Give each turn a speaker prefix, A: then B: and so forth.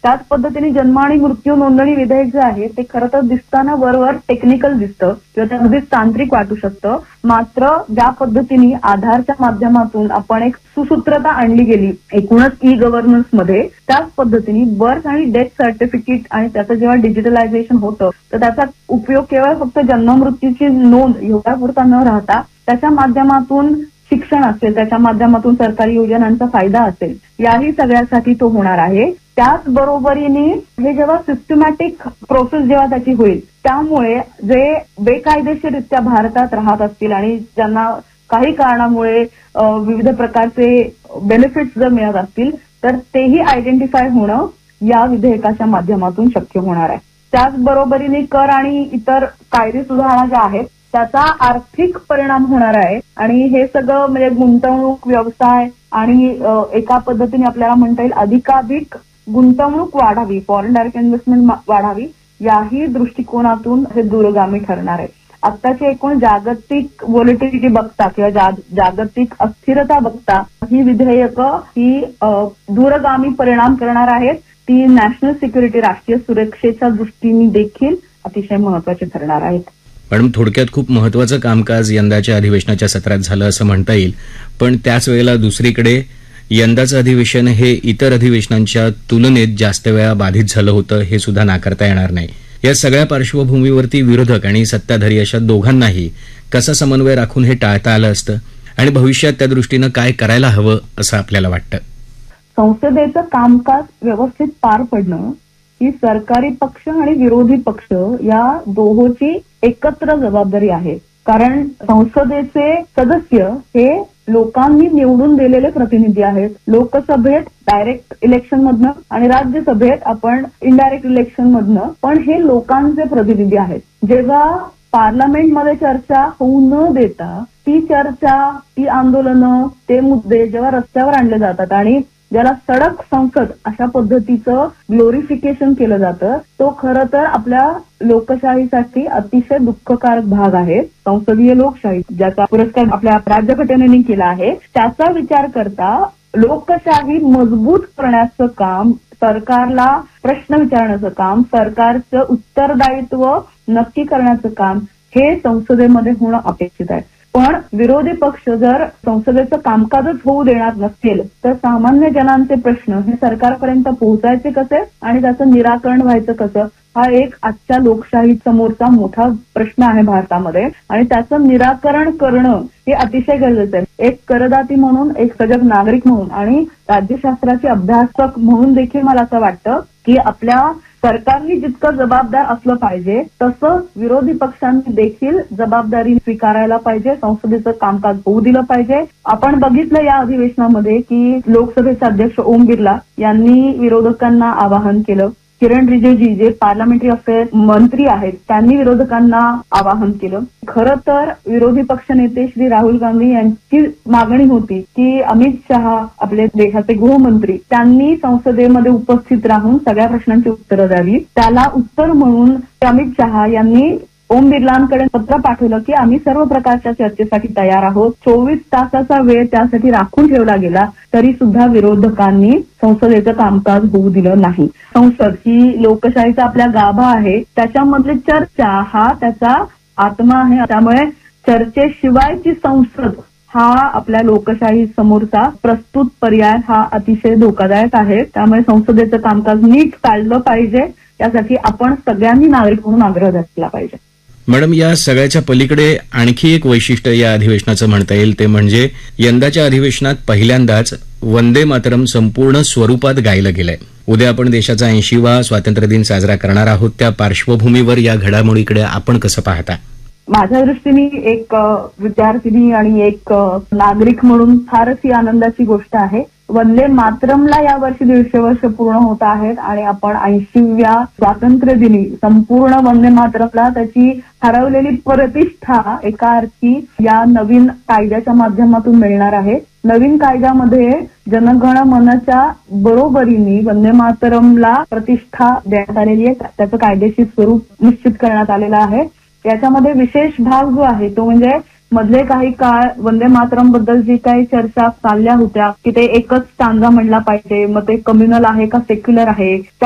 A: त्याच पद्धतीने जन्म आणि मृत्यू नोंदणी विधेयक जे आहे ते खरं तर दिसताना वरवर टेक्निकल दिसतं किंवा ते अगदीच तांत्रिक वाटू शकतं. मात्र ज्या पद्धतीने आधारच्या माध्यमातून आपण एक सुसूत्रता आणली गेली एकूणच ई गव्हर्नन्स मध्ये, त्याच पद्धतीने बर्थ आणि डेथ सर्टिफिकेट आणि त्याचं जेव्हा डिजिटलायझेशन होतं तर त्याचा उपयोग केवळ फक्त जन्म मृत्यूची नोंद एवढ्या पुरता न राहता त्याच्या माध्यमातून शिक्षण असेल, त्याच्या माध्यमातून सरकारी योजनांचा फायदा असेल, याही सगळ्यासाठी तो होणार आहे. त्याचबरोबरीने हे जेव्हा सिस्टमॅटिक प्रोसेस जेव्हा त्याची होईल त्यामुळे जे बेकायदेशीररित्या भारतात राहत असतील आणि ज्यांना काही कारणामुळे विविध प्रकारचे बेनिफिट्स जर मिळत असतील तर तेही आयडेंटिफाय होणं या विधेयकाच्या माध्यमातून शक्य होणार आहे. त्याचबरोबरीने कर आणि इतर कायदे सुधारणा ज्या आहेत त्याचा आर्थिक परिणाम होणार आहे आणि हे सगळं म्हणजे गुंतवणूक व्यवसाय आणि एका पद्धतीने आपल्याला म्हणता येईल अधिकाधिक गुंतवणूक वाढावी, फॉरेन डायरेक्ट इन्व्हेस्टमेंट वाढावी, याही दृष्टिकोनातून हे दूरगामी ठरणार आहे. आत्ताची एकूण जागतिक व्होलेटिलिटी बघता किंवा जागतिक अस्थिरता बघता ही विधेयकं ही दूरगामी परिणाम करणार आहेत. ती नॅशनल सिक्युरिटी, राष्ट्रीय सुरक्षेच्या दृष्टीने देखील अतिशय महत्वाची ठरणार आहेत.
B: मॅडम, थोडक्यात खूप महत्वाचं कामकाज यंदाच्या अधिवेशनाच्या सत्रात झालं असं म्हणता येईल, पण त्याच वेळेला दुसरीकडे यंदाचं अधिवेशन हे इतर अधिवेशनांच्या तुलनेत जास्त वेळा बाधित झालं होतं हे सुद्धा नाकारता येणार नाही. या सगळ्या पार्श्वभूमीवरती विरोधक आणि सत्ताधारी अशा दोघांनाही कसा समन्वय राखून हे टाळता आलं असतं आणि भविष्यात त्या दृष्टीनं काय करायला हवं असं आपल्याला वाटतं?
A: संसदेचं कामकाज व्यवस्थित पार पडणं ही सरकारी पक्ष आणि विरोधी पक्ष या दोहोची एकत्र जबाबदारी आहे. कारण संसदेचे सदस्य हे लोकांनी निवडून दिलेले प्रतिनिधी आहेत. लोकसभेत डायरेक्ट इलेक्शन मधनं आणि राज्यसभेत आपण इनडायरेक्ट इलेक्शन मधनं, पण हे लोकांचे प्रतिनिधी आहेत. जेव्हा पार्लमेंटमध्ये चर्चा होऊ न देता ती चर्चा, ती आंदोलनं, ते मुद्दे जेव्हा रस्त्यावर आणले जातात आणि ज्याला सडक संसद अशा पद्धतीचं ग्लोरिफिकेशन केलं जातं, तो खरं तर आपल्या लोकशाहीसाठी अतिशय दुःखकारक भाग आहे. संसदीय लोकशाही ज्याचा पुरस्कार आपल्या राज्यघटनेने केला आहे त्याचा विचार करता लोकशाही मजबूत करण्याचं काम, सरकारला प्रश्न विचारण्याचं काम, सरकारचं उत्तरदायित्व नक्की करण्याचं काम हे संसदेमध्ये होणं अपेक्षित आहे. पण विरोधी पक्ष जर संसदेचं कामकाजच होऊ देणार नसेल तर सामान्य जनांचे प्रश्न हे सरकारपर्यंत पोहोचायचे कसे आणि त्याचं निराकरण व्हायचं कसं, हा एक आजच्या लोकशाही समोरचा मोठा प्रश्न आहे भारतामध्ये आणि त्याचं निराकरण करणं हे अतिशय गरजेचं आहे. एक करदाती म्हणून, एक सजग नागरिक म्हणून आणि राज्यशास्त्राचे अभ्यासक म्हणून देखील मला असं वाटतं की आपल्या सरकारने जितकं जबाबदार असलं पाहिजे तसं विरोधी पक्षांनी देखील जबाबदारी स्वीकारायला पाहिजे. संसदेचं कामकाज होऊ दिलं पाहिजे. आपण बघितलं या अधिवेशनामध्ये की लोकसभेचे अध्यक्ष ओम बिर्ला यांनी विरोधकांना आवाहन केलं. किरण रिजिजू जे पार्लमेंटरी अफेअर्स मंत्री आहेत त्यांनी विरोधकांना आवाहन केलं. खरं तर विरोधी पक्षनेते श्री राहुल गांधी यांची मागणी होती की अमित शहा आपले देशाचे गृहमंत्री त्यांनी संसदेमध्ये उपस्थित राहून सगळ्या प्रश्नांची उत्तरं द्यावी. त्याला उत्तर म्हणून अमित शहा यांनी ओम बिर्लांकडे पत्र पाठवलं की आम्ही सर्व प्रकारच्या चर्चेसाठी तयार आहोत. 24 तासाचा वेळ त्यासाठी राखून ठेवला गेला तरी सुद्धा विरोधकांनी संसदेचं कामकाज होऊ दिलं नाही. संसद ही लोकशाहीचा आपल्या गाभा आहे, त्याच्यामधली चर्चा हा त्याचा आत्मा आहे. त्यामुळे चर्चेशिवायची संसद हा आपल्या लोकशाही समोरचा प्रस्तुत पर्याय हा अतिशय धोकादायक आहे. त्यामुळे संसदेचं कामकाज नीट चाललं पाहिजे, यासाठी आपण सगळ्यांनी नागरिक म्हणून आग्रह धरला पाहिजे.
B: मॅडम, या सगळ्याच्या पलीकडे आणखी एक वैशिष्ट्य या अधिवेशनाचं म्हणता येईल ते म्हणजे यंदाच्या अधिवेशनात पहिल्यांदाच वंदे मातरम संपूर्ण स्वरूपात गायलं गेलंय. उद्या आपण देशाचा 80वा स्वातंत्र्य दिन साजरा करणार आहोत. त्या पार्श्वभूमीवर या घडामोडीकडे आपण कसं पाहता?
A: माझ्या दृष्टीने एक विद्यार्थिनी आणि एक नागरिक म्हणून फारच ही आनंदाची गोष्ट आहे. वंदे मातरमला यावर्षी 150 वर्ष पूर्ण होत आहेत आणि आपण 80व्या स्वातंत्र्य दिनी संपूर्ण वंदे मातरमला त्याची हरवलेली प्रतिष्ठा एका अर्थी या नवीन कायद्याच्या माध्यमातून मिळणार आहे. नवीन कायद्यामध्ये जनगण मनच्या बरोबरीने वंदे मातरमला प्रतिष्ठा देण्यात आलेली आहे. त्याचं कायदेशीर स्वरूप निश्चित करण्यात आलेलं आहे. याच्यामध्ये विशेष भाग जो आहे तो म्हणजे मधले काही काळ वंदे मातरम बद्दल जी काही चर्चा चालल्या होत्या की ते एकच स्टांजा म्हणला पाहिजे, मग ते कम्युनल आहे का सेक्युलर आहे,